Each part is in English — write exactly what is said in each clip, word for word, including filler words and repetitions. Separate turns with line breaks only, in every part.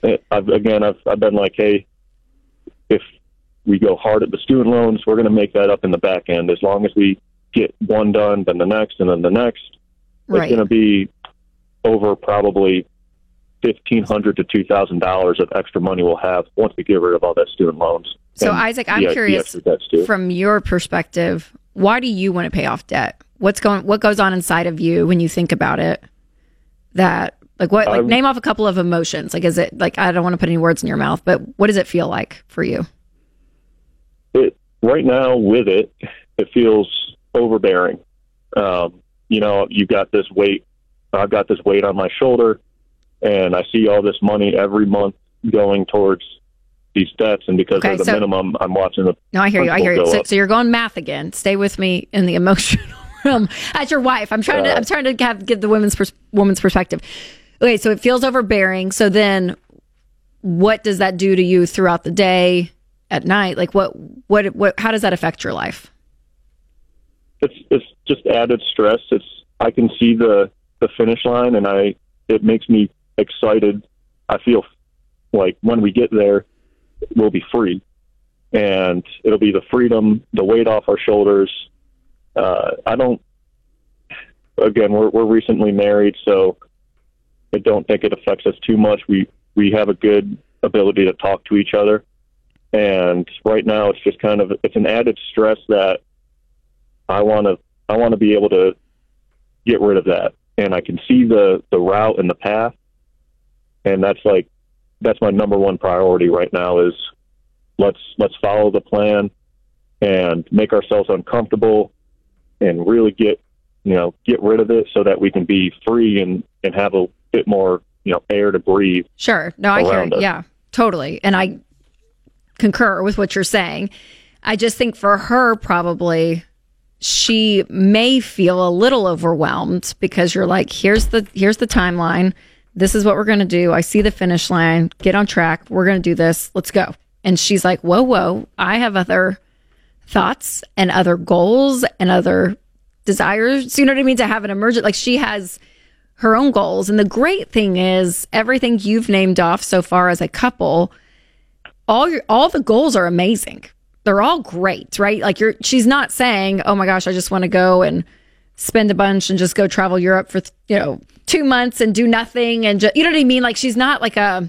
I've, again, I've, I've been like, hey, if we go hard at the student loans, we're going to make that up in the back end. As long as we get one done, then the next, and then the next,
right.
It's going to be over probably fifteen hundred to two thousand dollars of extra money we'll have once we get rid of all that student loans.
So Isaac, I'm
the,
curious
the
from your perspective, why do you want to pay off debt? What's going, what goes on inside of you when you think about it? That like what, like
um,
name off a couple of emotions. Like, is it like, I don't want to put any words in your mouth, but what does it feel like for you?
It, right now with it, it feels overbearing. Um, you know, you've got this weight, I've got this weight on my shoulder, and I see all this money every month going towards these debts, and because
okay,
of the
so,
minimum, I'm watching the
No, I hear you. I hear you. So,
up.
so you're going math again. Stay with me in the emotional realm. As your wife, I'm trying uh, to. I'm trying to have, get the women's pers- woman's perspective. Okay, so it feels overbearing. So then, what does that do to you throughout the day, at night? Like, what, what, what? How does that affect your life?
It's it's just added stress. It's I can see the the finish line, and I it makes me excited. I feel like when we get there, we'll be free, and it'll be the freedom, the weight off our shoulders. Uh, I don't. Again, we're we're recently married, so I don't think it affects us too much. We we have a good ability to talk to each other, and right now it's just kind of it's an added stress that I want to I want to be able to get rid of that, and I can see the the route and the path, and that's like that's my number one priority right now is let's let's follow the plan and make ourselves uncomfortable and really get you know get rid of it so that we can be free and and have a bit more you know air to breathe.
Sure. No, I hear it.
Us.
Yeah, totally. And I concur with what you're saying. I just think for her, probably she may feel a little overwhelmed because you're like, here's the here's the timeline. This is what we're going to do. I see the finish line. Get on track. We're going to do this. Let's go. And she's like, whoa, whoa. I have other thoughts and other goals and other desires. You know what I mean? To have an emergent, like she has her own goals. And the great thing is everything you've named off so far as a couple, all your, all the goals are amazing. They're all great, right? Like you're, she's not saying, oh my gosh, I just want to go and spend a bunch and just go travel Europe for, you know, two months and do nothing. And just, you know what I mean? Like she's not like a,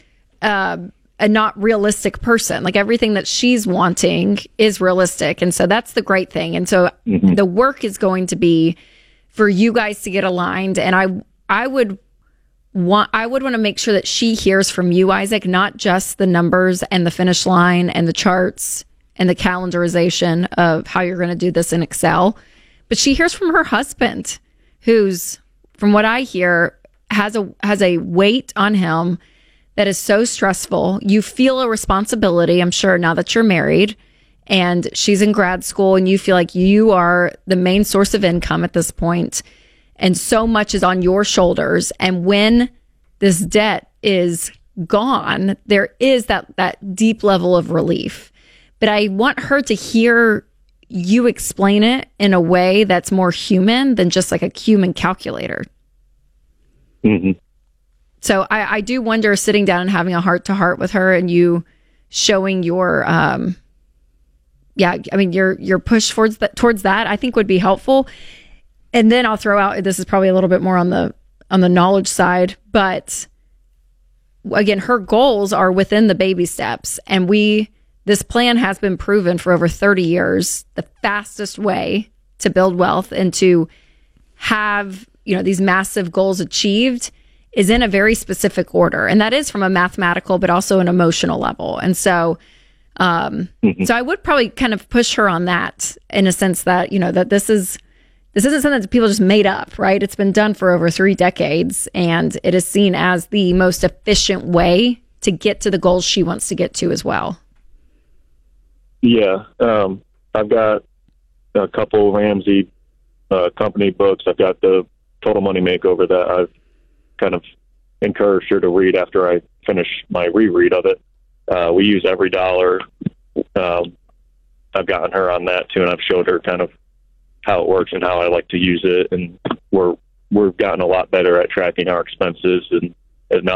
a, a not realistic person. Like everything that she's wanting is realistic. And so that's the great thing. And so mm-hmm. the work is going to be for you guys to get aligned. And I, I would want, I would want to make sure that she hears from you, Isaac, not just the numbers and the finish line and the charts and the calendarization of how you're going to do this in Excel, but she hears from her husband, who's, from what I hear, has a has a weight on him that is so stressful. You feel a responsibility, I'm sure, now that you're married and she's in grad school and you feel like you are the main source of income at this point, and so much is on your shoulders. And when this debt is gone, there is that that deep level of relief. But I want her to hear you explain it in a way that's more human than just like a human calculator.
Mm-hmm.
So I, I do wonder, sitting down and having a heart to heart with her and you showing your, um, yeah, I mean, your, your push towards that, towards that, I think would be helpful. And then I'll throw out, this is probably a little bit more on the, on the knowledge side, but again, her goals are within the baby steps. And we, this plan has been proven for over thirty years, the fastest way to build wealth and to have, you know, these massive goals achieved is in a very specific order. And that is from a mathematical, but also an emotional level. And so, um, mm-hmm. so I would probably kind of push her on that in a sense that, you know, that this is, this isn't something that people just made up, right? It's been done for over three decades and it is seen as the most efficient way to get to the goals she wants to get to as well.
Yeah. Um, I've got a couple Ramsey uh, company books. I've got the Total Money Makeover that I've kind of encouraged her to read after I finish my reread of it. Uh, we use Every Dollar. Um, I've gotten her on that too, and I've showed her kind of how it works and how I like to use it. And we're, we've gotten a lot better at tracking our expenses, and, and now